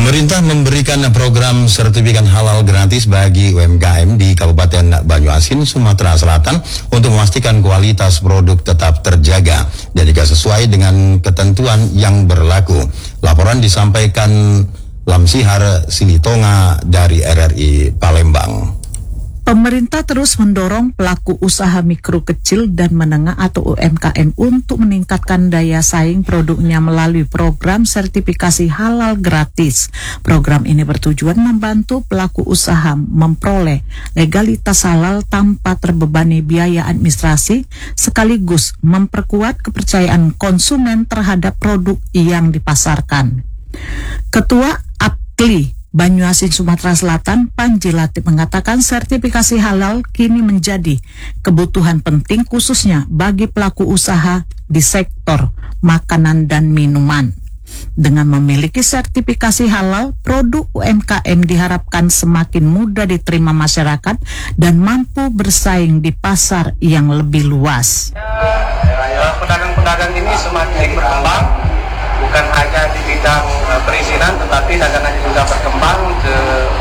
Pemerintah memberikan program sertifikat halal gratis bagi UMKM di Kabupaten Banyuasin, Sumatera Selatan untuk memastikan kualitas produk tetap terjaga dan juga sesuai dengan ketentuan yang berlaku. Laporan disampaikan Lamsihar Silitonga dari RRI Palembang. Pemerintah terus mendorong pelaku usaha mikro kecil dan menengah atau UMKM untuk meningkatkan daya saing produknya melalui program sertifikasi halal gratis. Program ini bertujuan membantu pelaku usaha memperoleh legalitas halal tanpa terbebani biaya administrasi, sekaligus memperkuat kepercayaan konsumen terhadap produk yang dipasarkan. Ketua APKLI Banyuasin Sumatera Selatan, Panji Latif mengatakan sertifikasi halal kini menjadi kebutuhan penting khususnya bagi pelaku usaha di sektor makanan dan minuman. Dengan memiliki sertifikasi halal, produk UMKM diharapkan semakin mudah diterima masyarakat dan mampu bersaing di pasar yang lebih luas. Pedagang-pedagang ini semakin berkembang, bukan hanya di bidang perizinan, tetapi dagangannya juga berkembang ke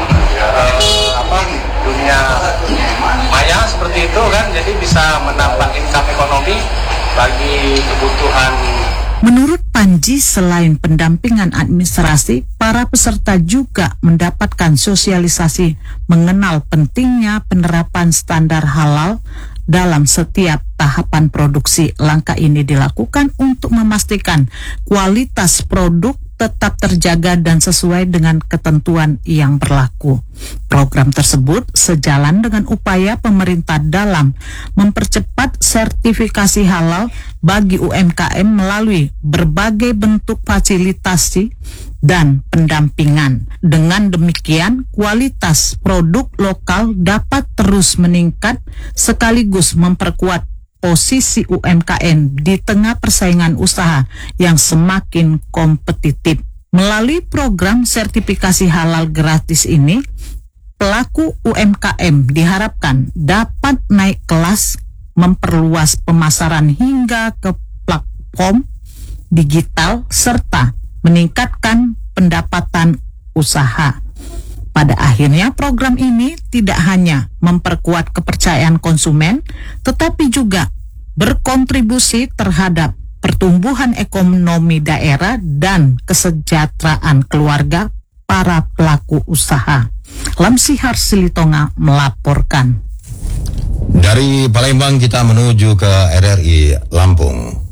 dunia maya seperti itu kan, jadi bisa menambah income ekonomi bagi kebutuhan. Menurut Panji, selain pendampingan administrasi, para peserta juga mendapatkan sosialisasi mengenal pentingnya penerapan standar halal dalam setiap tahapan produksi. Langkah ini dilakukan untuk memastikan kualitas produk tetap terjaga dan sesuai dengan ketentuan yang berlaku. Program tersebut sejalan dengan upaya pemerintah dalam mempercepat sertifikasi halal bagi UMKM melalui berbagai bentuk fasilitasi dan pendampingan. Dengan demikian, kualitas produk lokal dapat terus meningkat sekaligus memperkuat posisi UMKM di tengah persaingan usaha yang semakin kompetitif. Melalui program sertifikasi halal gratis ini, pelaku UMKM diharapkan dapat naik kelas, memperluas pemasaran hingga ke platform digital, serta meningkatkan pendapatan usaha. Pada akhirnya, program ini tidak hanya memperkuat kepercayaan konsumen, tetapi juga berkontribusi terhadap pertumbuhan ekonomi daerah dan kesejahteraan keluarga para pelaku usaha. Lamsihar Silitonga melaporkan. Dari Palembang kita menuju ke RRI Lampung.